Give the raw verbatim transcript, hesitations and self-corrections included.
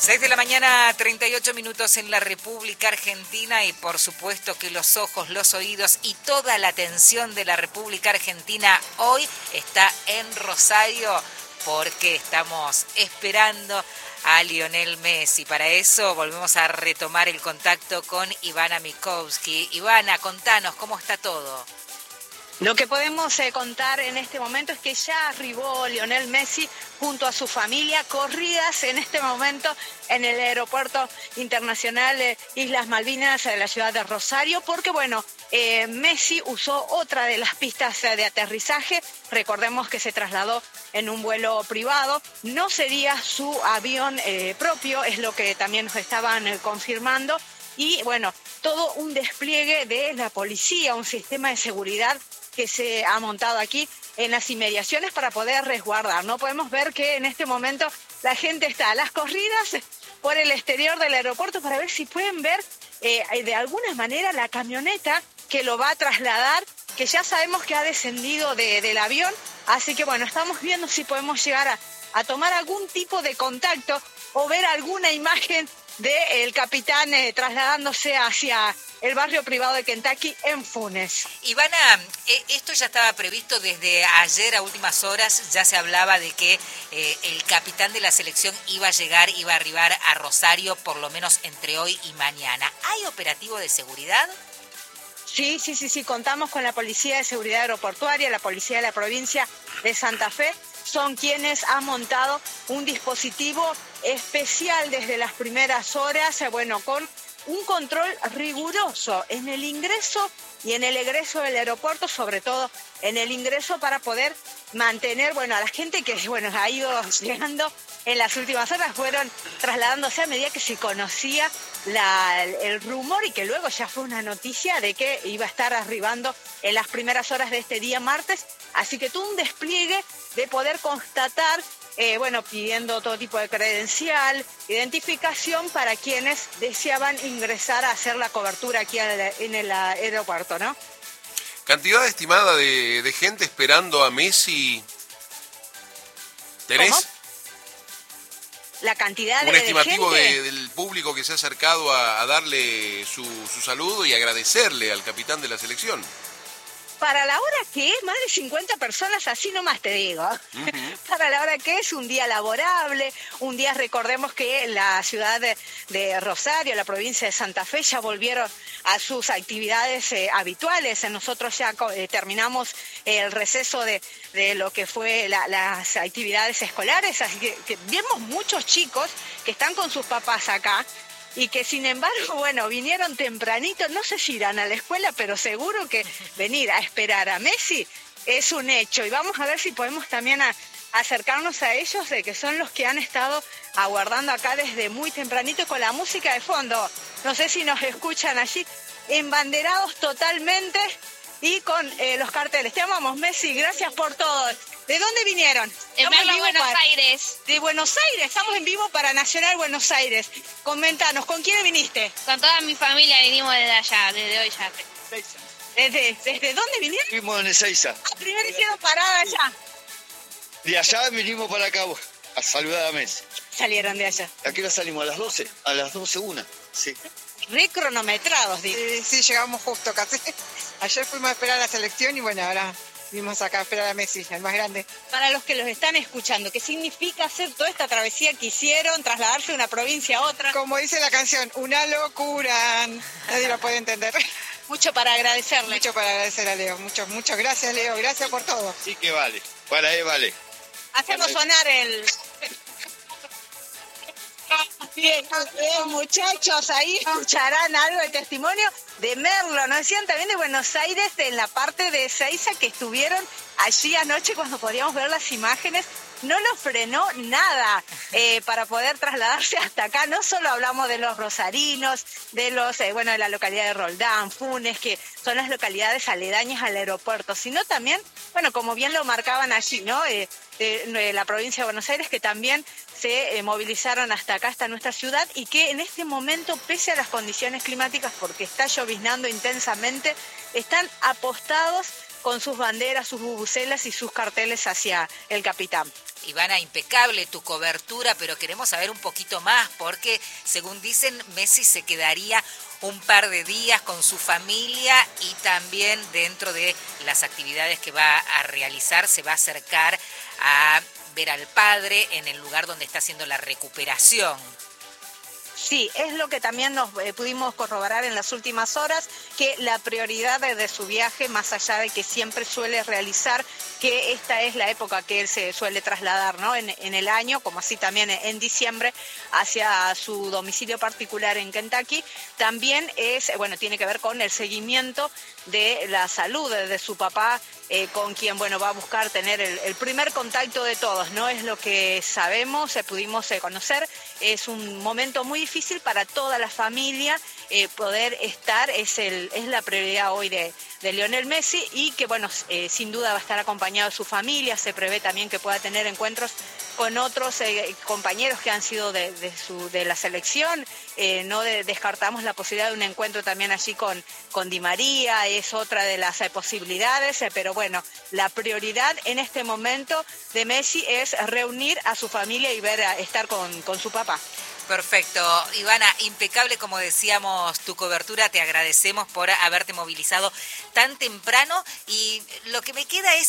seis de la mañana, treinta y ocho minutos en la República Argentina y por supuesto que los ojos, los oídos y toda la atención de la República Argentina hoy está en Rosario porque estamos esperando a Lionel Messi. Para eso volvemos a retomar el contacto con Ivana Mikovsky. Ivana, contanos cómo está todo. Lo que podemos eh, contar en este momento es que ya arribó Lionel Messi junto a su familia, corridas en este momento en el aeropuerto internacional eh, Islas Malvinas de la ciudad de Rosario, porque bueno, eh, Messi usó otra de las pistas eh, de aterrizaje. Recordemos que se trasladó en un vuelo privado, no sería su avión eh, propio, es lo que también nos estaban eh, confirmando. Y bueno, todo un despliegue de la policía, un sistema de seguridad que se ha montado aquí en las inmediaciones para poder resguardar, ¿no? Podemos ver que en este momento la gente está a las corridas por el exterior del aeropuerto para ver si pueden ver eh, de alguna manera la camioneta que lo va a trasladar, que ya sabemos que ha descendido de, del avión. Así que bueno, estamos viendo si podemos llegar a, a tomar algún tipo de contacto o ver alguna imagen del capitán eh, trasladándose hacia el barrio privado de Kentucky en Funes. Ivana, eh, esto ya estaba previsto desde ayer a últimas horas, ya se hablaba de que eh, el capitán de la selección iba a llegar, iba a arribar a Rosario por lo menos entre hoy y mañana. ¿Hay operativo de seguridad? Sí, sí, sí, sí, contamos con la Policía de Seguridad Aeroportuaria, la Policía de la Provincia de Santa Fe, son quienes han montado un dispositivo especial desde las primeras horas, bueno, con un control riguroso en el ingreso y en el egreso del aeropuerto, sobre todo en el ingreso para poder mantener, bueno, a la gente que, bueno, ha ido llegando en las últimas horas, fueron trasladándose a medida que se conocía la, el rumor y que luego ya fue una noticia de que iba a estar arribando en las primeras horas de este día martes. Así que todo un despliegue de poder constatar, eh, bueno, pidiendo todo tipo de credencial, identificación para quienes deseaban ingresar a hacer la cobertura aquí en el aeropuerto, ¿no? Cantidad estimada de, de gente esperando a Messi. ¿Tenés? ¿Cómo? La cantidad de, un estimativo de gente de, del público que se ha acercado a, a darle su, su saludo y agradecerle al capitán de la selección. Para la hora que es, más de cincuenta personas, así nomás te digo. Uh-huh. Para la hora que es, un día laborable, un día, recordemos que la ciudad de, de Rosario, la provincia de Santa Fe, ya volvieron a sus actividades eh, habituales. Nosotros ya eh, terminamos el receso de, de lo que fue la, las actividades escolares, así que, que vemos muchos chicos que están con sus papás acá, y que sin embargo, bueno, vinieron tempranito, no sé si irán a la escuela, pero seguro que venir a esperar a Messi es un hecho. Y vamos a ver si podemos también a, a acercarnos a ellos, de que son los que han estado aguardando acá desde muy tempranito con la música de fondo. No sé si nos escuchan allí, embanderados totalmente y con eh, los carteles. Te amamos, Messi, gracias por todo. ¿De dónde vinieron? En Buenos para... Aires. De Buenos Aires, estamos en vivo para Nacional Buenos Aires. Comentanos, ¿con quién viniste? Con toda mi familia vinimos desde allá, desde hoy ya. ¿Desde, desde dónde vinieron? Vinimos en Ezeiza. Ah, primero hicieron parada allá. De allá vinimos para acá a saludar a Messi. Salieron de allá. ¿A qué hora salimos? A las doce. A las doce una. Sí. Re cronometrados, digo. Sí, sí, llegamos justo casi. Ayer fuimos a esperar a la selección y bueno, ahora vimos acá a esperar a Messi, el más grande. Para los que los están escuchando, ¿qué significa hacer toda esta travesía que hicieron, trasladarse de una provincia a otra? Como dice la canción, una locura. Nadie lo puede entender. Mucho para agradecerle. Mucho para agradecer a Leo. Muchas, muchas gracias, Leo. Gracias por todo. Sí que vale. Para él vale. Hacemos sonar el... Bien, bien, muchachos, ahí escucharán algo de testimonio de Merlo. Nos decían también de Buenos Aires, en la parte de Ezeiza, que estuvieron allí anoche cuando podíamos ver las imágenes. No lo frenó nada eh, para poder trasladarse hasta acá. No solo hablamos de los rosarinos, de los, eh, bueno, de la localidad de Roldán, Funes, que son las localidades aledañas al aeropuerto, sino también, bueno, como bien lo marcaban allí, ¿no? Eh, de, de la provincia de Buenos Aires, que también se eh, movilizaron hasta acá, hasta nuestra ciudad, y que en este momento, pese a las condiciones climáticas, porque está lloviznando intensamente, están apostados con sus banderas, sus bubucelas y sus carteles hacia el capitán. Ivana, impecable tu cobertura, pero queremos saber un poquito más, porque según dicen, Messi se quedaría un par de días con su familia y también dentro de las actividades que va a realizar se va a acercar a ver al padre en el lugar donde está haciendo la recuperación. Sí, es lo que también nos eh, pudimos corroborar en las últimas horas, que la prioridad de, de su viaje, más allá de que siempre suele realizar, que esta es la época que él se suele trasladar, ¿no? En, en el año, como así también en diciembre, hacia su domicilio particular en Kentucky, también es, bueno, tiene que ver con el seguimiento de la salud de, de su papá, eh, con quien, bueno, va a buscar tener el, el primer contacto de todos, ¿no? Es lo que sabemos, eh, pudimos eh, conocer, es un momento muy difícil para toda la familia, eh, poder estar, es, el, es la prioridad hoy de, de Lionel Messi, y que, bueno, eh, sin duda va a estar acompañado de su familia, se prevé también que pueda tener encuentros con otros eh, compañeros que han sido de, de, su, de la selección, eh, no de, descartamos la posibilidad de un encuentro también allí con, con Di María, es otra de las eh, posibilidades, eh, pero bueno, la prioridad en este momento de Messi es reunir a su familia y ver a, estar con, con su papá. Perfecto. Ivana, impecable, como decíamos, tu cobertura. Te agradecemos por haberte movilizado tan temprano y lo que me queda es